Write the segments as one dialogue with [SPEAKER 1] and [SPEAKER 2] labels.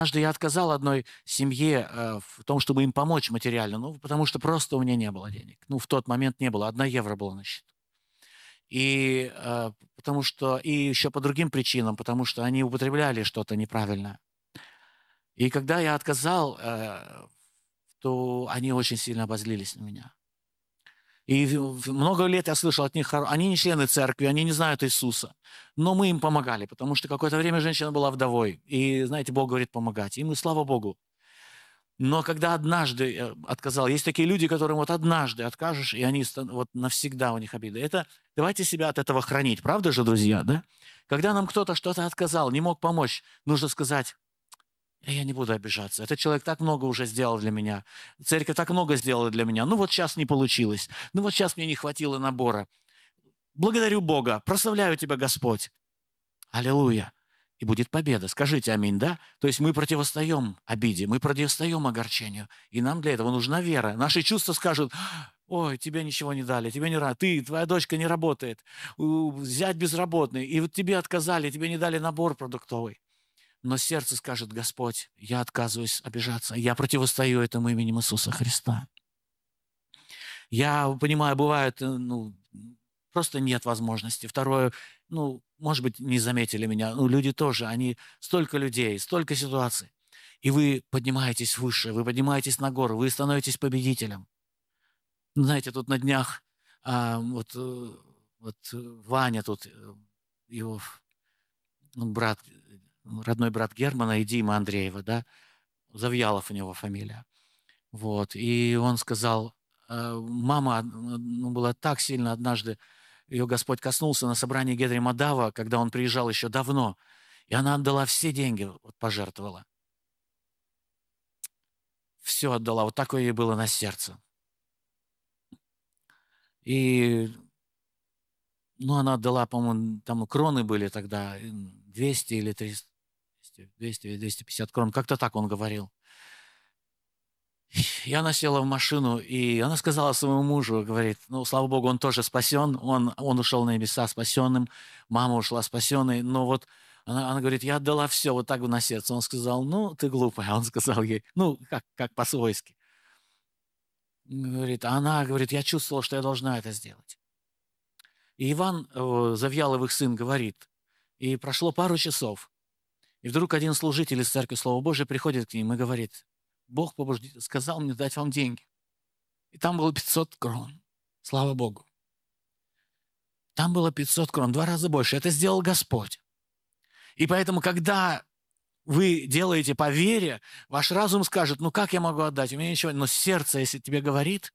[SPEAKER 1] Однажды я отказал одной семье в том, чтобы им помочь материально, ну, потому что просто у меня не было денег. Ну, в тот момент не было, 1 евро было на счету. Потому что, и еще по другим причинам, потому что они употребляли что-то неправильное. И когда я отказал, то они очень сильно обозлились на меня. И много лет я слышал от них, они не члены церкви, они не знают Иисуса. Но мы им помогали, потому что какое-то время женщина была вдовой. И, знаете, Бог говорит помогать. И мы, слава Богу. Но когда однажды отказал, есть такие люди, которым вот однажды откажешь, и они вот навсегда у них обида. Это давайте себя от этого хранить, правда же, друзья, да? Когда нам кто-то что-то отказал, не мог помочь, нужно сказать: я не буду обижаться. Этот человек так много уже сделал для меня. Церковь так много сделала для меня. Ну вот сейчас не получилось. Ну вот сейчас мне не хватило набора. Благодарю Бога. Прославляю Тебя, Господь. Аллилуйя. И будет победа. Скажите аминь, да? То есть мы противостоим обиде, мы противостоим огорчению. И нам для этого нужна вера. Наши чувства скажут: ой, тебе ничего не дали, тебе не рад, твоя дочка не работает, зять безработный, и вот тебе отказали, тебе не дали набор продуктовый. Но сердце скажет: Господь, я отказываюсь обижаться, я противостою этому именем Иисуса Христа. Я понимаю, бывает, просто нет возможности. Второе, может быть, не заметили меня. Люди тоже, они столько людей, столько ситуаций. И вы поднимаетесь выше, вы поднимаетесь на гору, вы становитесь победителем. Знаете, тут на днях Ваня тут, его брат, родной брат Германа и Дима Андреева, да, Завьялов у него фамилия. Вот. И он сказал, мама была так сильно однажды, ее Господь коснулся на собрании Гедри Мадава, когда он приезжал еще давно, и она отдала все деньги, пожертвовала. Все отдала, вот такое ей было на сердце. И, она отдала, по-моему, там кроны были тогда, 200 или 300, 200 или 250 крон, как-то так он говорил. И она села в машину, и она сказала своему мужу, говорит, слава Богу, он тоже спасен, он ушел на небеса спасенным, мама ушла спасенной, но вот она говорит, я отдала все вот так на сердце. Он сказал, ты глупая, он сказал ей, как по-свойски. Она говорит, я чувствовала, что я должна это сделать. И Иван, Завьялов сын, говорит, и прошло пару часов, и вдруг один служитель из Церкви Слова Божия приходит к ним и говорит, Бог сказал мне дать вам деньги. И там было 500 крон. Слава Богу. Там было 500 крон, 2 раза больше. Это сделал Господь. И поэтому, когда вы делаете по вере, ваш разум скажет, как я могу отдать? У меня ничего. Но сердце, если тебе говорит,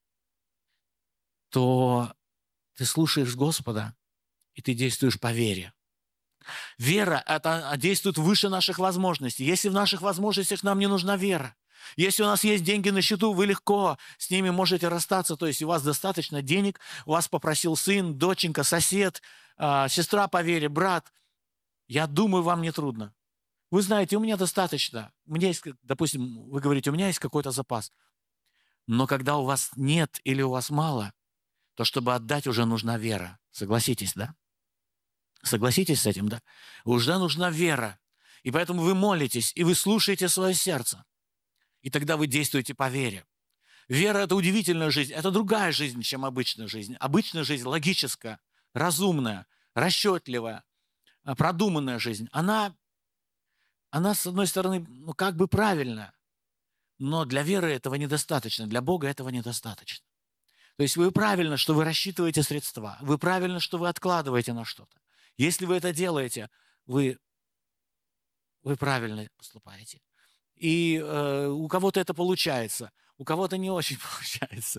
[SPEAKER 1] то ты слушаешь Господа, и ты действуешь по вере. Вера – это действует выше наших возможностей. Если в наших возможностях нам не нужна вера, если у нас есть деньги на счету, вы легко с ними можете расстаться, то есть у вас достаточно денег, у вас попросил сын, доченька, сосед, сестра по вере, брат. Я думаю, вам не трудно. Вы знаете, у меня достаточно. У меня есть, допустим, вы говорите, у меня есть какой-то запас. Но когда у вас нет или у вас мало, то чтобы отдать, уже нужна вера. Согласитесь, да? Согласитесь с этим, да? Уже нужна вера. И поэтому вы молитесь, и вы слушаете свое сердце. И тогда вы действуете по вере. Вера – это удивительная жизнь. Это другая жизнь, чем обычная жизнь. Обычная жизнь логическая, разумная, расчетливая, продуманная жизнь. Она с одной стороны, как бы правильная, но для веры этого недостаточно, для Бога этого недостаточно. То есть вы правильно, что вы рассчитываете средства, вы правильно, что вы откладываете на что-то. Если вы это делаете, вы правильно поступаете. И у кого-то это получается, у кого-то не очень получается.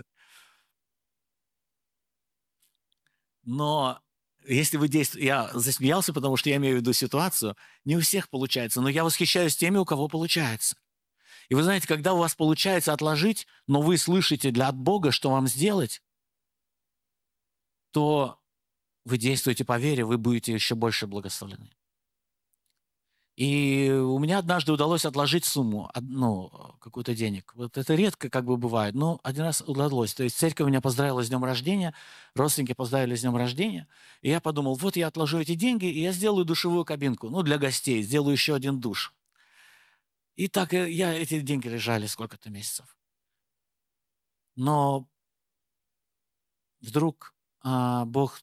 [SPEAKER 1] Но если вы действуете... Я засмеялся, потому что я имею в виду ситуацию. Не у всех получается, но я восхищаюсь теми, у кого получается. И вы знаете, когда у вас получается отложить, но вы слышите от Бога, что вам сделать, то вы действуете по вере, вы будете еще больше благословлены. И у меня однажды удалось отложить сумму, какую-то денег. Вот это редко как бы бывает, но один раз удалось. То есть церковь меня поздравила с днем рождения, родственники поздравили с днем рождения. И я подумал, вот я отложу эти деньги, и я сделаю душевую кабинку, для гостей, сделаю еще один душ. И так эти деньги лежали сколько-то месяцев. Но вдруг Бог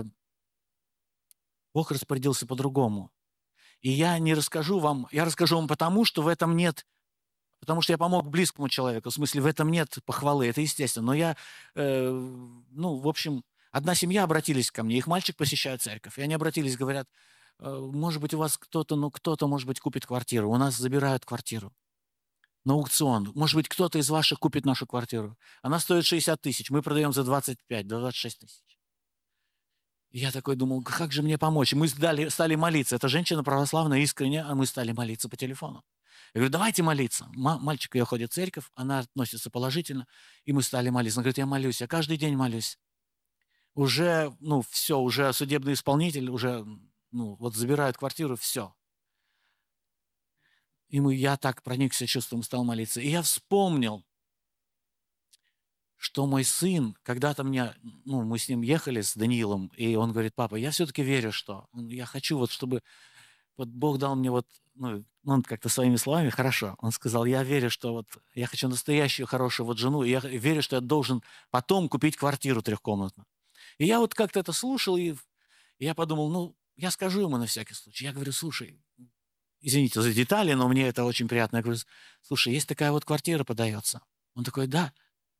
[SPEAKER 1] распорядился по-другому. И я не расскажу вам, я расскажу вам потому, что в этом нет, потому что я помог близкому человеку, в смысле в этом нет похвалы, это естественно. Но в общем, одна семья обратились ко мне, их мальчик посещает церковь, и они обратились, говорят, может быть, у вас кто-то, может быть, купит квартиру, у нас забирают квартиру на аукцион, может быть, кто-то из ваших купит нашу квартиру. Она стоит 60 тысяч, мы продаем за 25, до 26 тысяч. И я такой думал, как же мне помочь? И мы стали молиться. Эта женщина православная, искренне, а мы стали молиться по телефону. Я говорю, давайте молиться. Мальчик ее ходит в церковь, она относится положительно, и мы стали молиться. Она говорит, я молюсь, я каждый день молюсь. Уже, все, уже судебный исполнитель, уже, вот забирают квартиру, все. Я так проникся чувством, стал молиться. И я вспомнил, что мой сын, когда-то мы с ним ехали, с Даниилом, и он говорит, папа, я все-таки верю, что я хочу чтобы Бог дал мне он как-то своими словами, хорошо, он сказал, я верю, что я хочу настоящую хорошую жену, и я верю, что я должен потом купить квартиру трехкомнатную. И я как-то это слушал, и я подумал, я скажу ему на всякий случай. Я говорю, слушай, извините за детали, но мне это очень приятно. Я говорю, слушай, есть такая квартира продается. Он такой, да.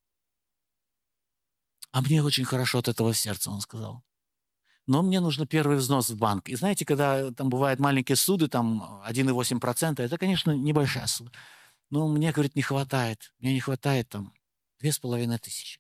[SPEAKER 1] А мне очень хорошо от этого сердца, он сказал. Но мне нужно первый взнос в банк. И знаете, когда там бывают маленькие суды, там 1,8%, это, конечно, небольшая сумма. Но мне, говорит, не хватает. Мне не хватает там 2500.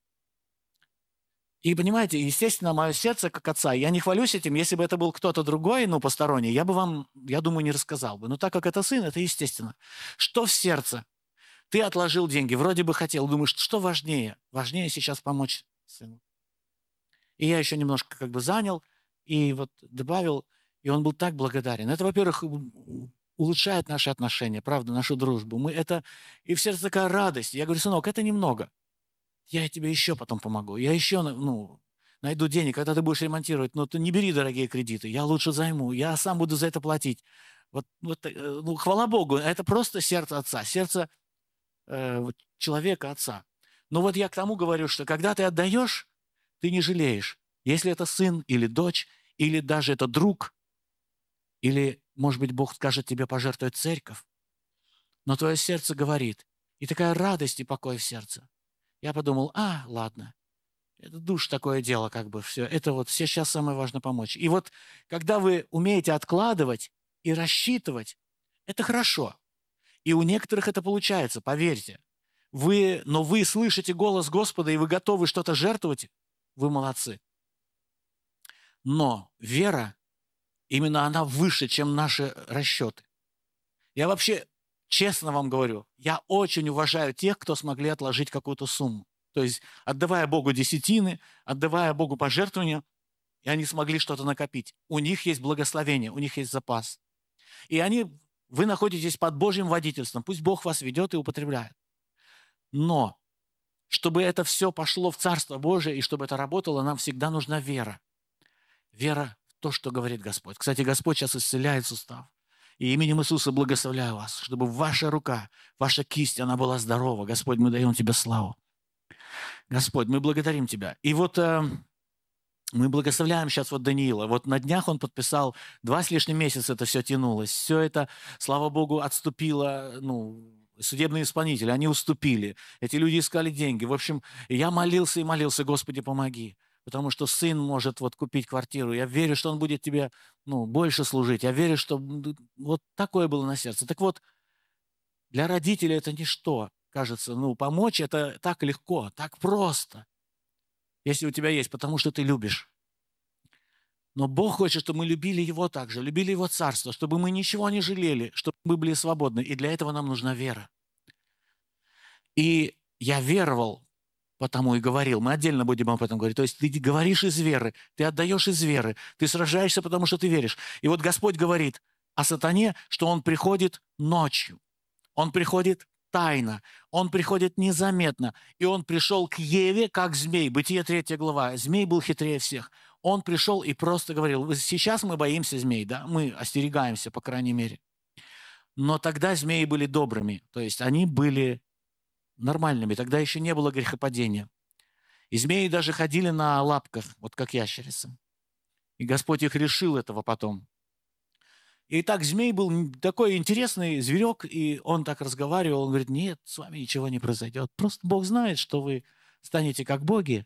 [SPEAKER 1] И понимаете, естественно, мое сердце как отца, я не хвалюсь этим, если бы это был кто-то другой, посторонний, я бы вам, я думаю, не рассказал бы. Но так как это сын, это естественно. Что в сердце? Ты отложил деньги, вроде бы хотел, думаешь, что важнее? Важнее сейчас помочь сыну. И я еще немножко занял, и добавил, и он был так благодарен. Это, во-первых, улучшает наши отношения, правда, нашу дружбу. И в сердце такая радость. Я говорю, сынок, это немного. Я тебе еще потом помогу. Я еще, найду денег, когда ты будешь ремонтировать. Но ты не бери дорогие кредиты. Я лучше займу. Я сам буду за это платить. Хвала Богу, это просто сердце отца, сердце человека отца. Но я к тому говорю, что когда ты отдаешь, ты не жалеешь. Если это сын или дочь, или даже это друг, или, может быть, Бог скажет тебе пожертвовать церковь, но твое сердце говорит, и такая радость и покой в сердце. Я подумал, ладно, это душ такое дело, все. Это сейчас самое важное помочь. И когда вы умеете откладывать и рассчитывать, это хорошо. И у некоторых это получается, поверьте. Но вы слышите голос Господа, и вы готовы что-то жертвовать, вы молодцы. Но вера, именно она выше, чем наши расчеты. Я вообще, честно вам говорю, я очень уважаю тех, кто смогли отложить какую-то сумму. То есть, отдавая Богу десятины, отдавая Богу пожертвования, и они смогли что-то накопить. У них есть благословение, у них есть запас. И вы находитесь под Божьим водительством. Пусть Бог вас ведет и употребляет. Но, чтобы это все пошло в Царство Божие, и чтобы это работало, нам всегда нужна вера. Вера в то, что говорит Господь. Кстати, Господь сейчас исцеляет сустав. И именем Иисуса благословляю вас, чтобы ваша рука, ваша кисть, она была здорова. Господь, мы даем Тебе славу. Господь, мы благодарим Тебя. И мы благословляем сейчас Даниила. На днях он подписал, 2 с лишним месяца это все тянулось. Все это, слава Богу, отступило, судебные исполнители, они уступили. Эти люди искали деньги. В общем, я молился и молился, Господи, помоги. Потому что сын может купить квартиру. Я верю, что он будет тебе больше служить. Я верю, что такое было на сердце. Так для родителей это ничто. Кажется, помочь это так легко, так просто. Если у тебя есть, потому что ты любишь. Но Бог хочет, чтобы мы любили Его также, любили Его Царство, чтобы мы ничего не жалели, чтобы мы были свободны. И для этого нам нужна вера. И я веровал, потому и говорил. Мы отдельно будем об этом говорить. То есть ты говоришь из веры, ты отдаешь из веры, ты сражаешься, потому что ты веришь. И Господь говорит о сатане, что он приходит ночью, он приходит тайно, он приходит незаметно. И он пришел к Еве, как змей. Бытие 3 глава. Змей был хитрее всех. Он пришел и просто говорил, сейчас мы боимся змей, да? Мы остерегаемся, по крайней мере. Но тогда змеи были добрыми, то есть они были нормальными, тогда еще не было грехопадения. И змеи даже ходили на лапках, вот как ящерицы. И Господь их решил этого потом. И так змей был такой интересный зверек, и он так разговаривал, он говорит, нет, с вами ничего не произойдет. Просто Бог знает, что вы станете как боги.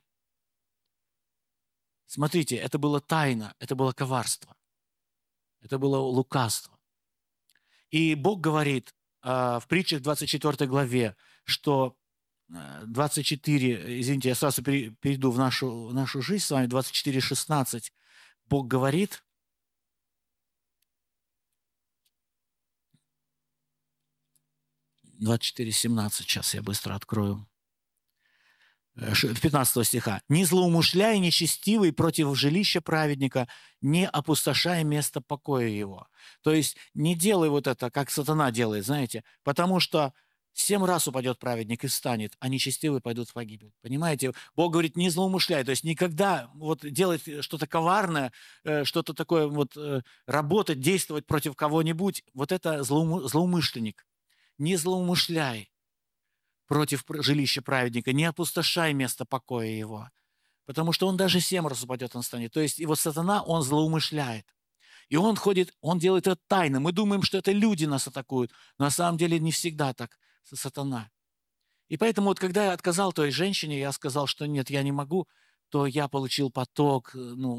[SPEAKER 1] Смотрите, это было тайна, это было коварство, это было лукавство. И Бог говорит в притчах 24 главе, что 24, извините, я сразу перейду в нашу жизнь с вами, 24:16, Бог говорит, 24:17, сейчас я быстро открою, 15 стиха. «Не злоумышляй нечестивый против жилища праведника, не опустошай место покоя его». То есть не делай вот это, как сатана делает, знаете, потому что 7 раз упадет праведник и встанет, а нечестивые пойдут в погибель. Понимаете? Бог говорит, не злоумышляй. То есть никогда вот делать что-то коварное, что-то такое вот работать, действовать против кого-нибудь, вот это злоумышленник. Не злоумышляй против жилища праведника, не опустошай место покоя его, потому что он даже 7 раз упадет, он станет. То есть его сатана, он злоумышляет. И он ходит, он делает это тайно. Мы думаем, что это люди нас атакуют, но на самом деле не всегда так сатана. И поэтому вот когда я отказал той женщине, я сказал, что нет, я не могу, то я получил поток,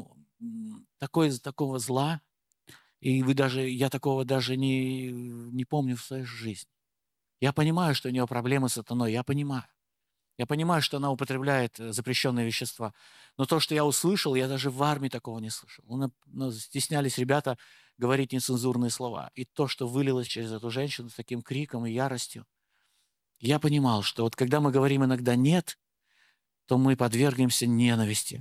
[SPEAKER 1] такого зла, и я такого даже не помню в своей жизни. Я понимаю, что у нее проблемы с сатаной, я понимаю. Я понимаю, что она употребляет запрещенные вещества. Но то, что я услышал, я даже в армии такого не слышал. Стеснялись ребята говорить нецензурные слова. И то, что вылилось через эту женщину с таким криком и яростью, я понимал, что вот когда мы говорим иногда «нет», то мы подвергнемся ненависти.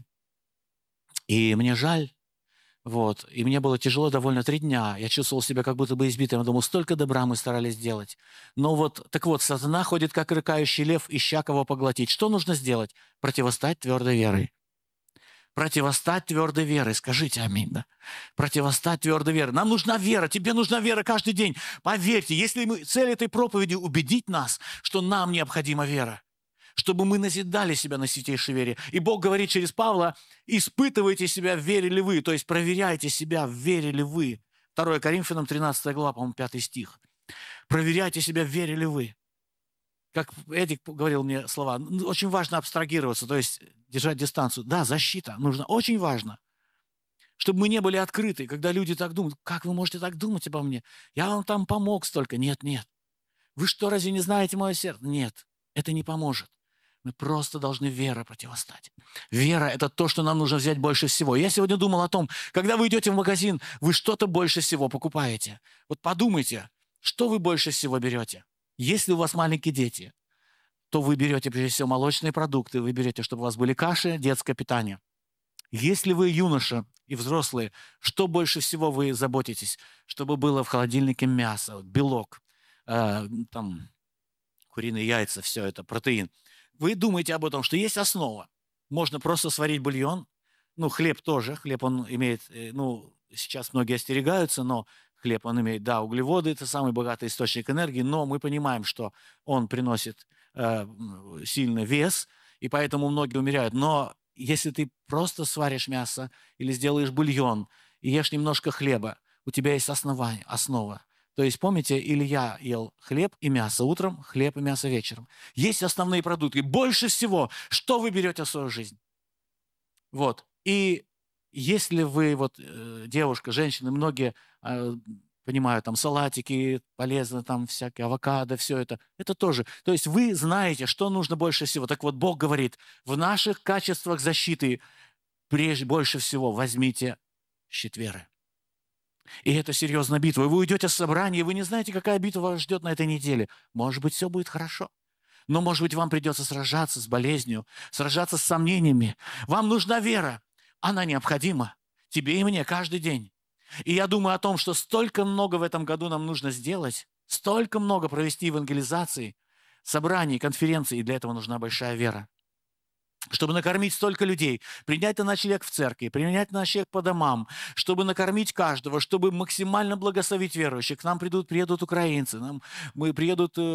[SPEAKER 1] И мне жаль, вот. И мне было тяжело довольно 3 дня. Я чувствовал себя как будто бы избитым. Я думал, столько добра мы старались сделать. Но вот, так вот, сатана ходит, как рыкающий лев, ища кого поглотить. Что нужно сделать? Противостать твердой верой. Противостать твердой верой. Скажите аминь, да? Противостать твердой верой. Нам нужна вера. Тебе нужна вера каждый день. Поверьте, если цель этой проповеди убедить нас, что нам необходима вера, чтобы мы назидали себя на святейшей вере. И Бог говорит через Павла, испытывайте себя, в вере ли вы, то есть проверяйте себя, в вере ли вы. 2 Коринфянам 13 глава, по-моему, 5 стих. Проверяйте себя, в вере ли вы. Как Эдик говорил мне слова, очень важно абстрагироваться, то есть держать дистанцию. Да, защита нужна, очень важно. Чтобы мы не были открыты, когда люди так думают, как вы можете так думать обо мне? Я вам там помог столько. Нет, нет. Вы что, разве не знаете мое сердце? Нет, это не поможет. Мы просто должны верой противостать. Вера – это то, что нам нужно взять больше всего. Я сегодня думал о том, когда вы идете в магазин, вы что-то больше всего покупаете. Вот подумайте, что вы больше всего берете. Если у вас маленькие дети, то вы берете, прежде всего, молочные продукты, вы берете, чтобы у вас были каши, детское питание. Если вы юноша и взрослые, что больше всего вы заботитесь? Чтобы было в холодильнике мясо, белок, там, куриные яйца, все это, протеин. Вы думаете об этом, что есть основа. Можно просто сварить бульон. Ну, хлеб тоже. Хлеб, он имеет, сейчас многие остерегаются, но хлеб, он имеет, да, углеводы, это самый богатый источник энергии, но мы понимаем, что он приносит сильный вес, и поэтому многие умеряют. Но если ты просто сваришь мясо или сделаешь бульон и ешь немножко хлеба, у тебя есть основа. То есть, помните, Илья ел хлеб и мясо утром, хлеб и мясо вечером. Есть основные продукты. Больше всего, что вы берете в свою жизнь? Вот. И если вы, девушка, женщины, многие понимают, там салатики полезны, там всякие авокадо, все это тоже. То есть вы знаете, что нужно больше всего. Так вот, Бог говорит, в наших качествах защиты больше всего возьмите щит веры. И это серьезная битва. И вы уйдете с собрания, и вы не знаете, какая битва вас ждет на этой неделе. Может быть, все будет хорошо. Но, может быть, вам придется сражаться с болезнью, сражаться с сомнениями. Вам нужна вера. Она необходима. Тебе и мне каждый день. И я думаю о том, что столько много в этом году нам нужно сделать, столько много провести евангелизации, собраний, конференций, и для этого нужна большая вера. чтобы накормить столько людей. Принять на ночлег в церкви, принять на ночлег по домам, чтобы накормить каждого, чтобы максимально благословить верующих. К нам приедут украинцы, приедут